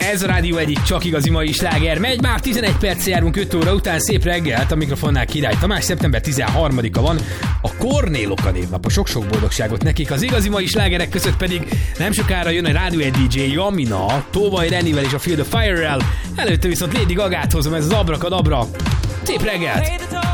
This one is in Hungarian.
Ez a Rádió egyik csak igazi mai sláger. Megy már 11 perc járunk 5 óra után. Szép reggelt, a mikrofonnál Király Tamás. Szeptember 13-a van. A Kornélok a névnap. Sok-sok boldogságot nekik. Az igazi mai slágerek között pedig nem sokára jön a Rádió egy DJ Jamina, Tóvaj Renivel és a Feel the Fire-rel. Előtte viszont Lady Gagát hozom, ez az Abrakadabra. Szép reggelt!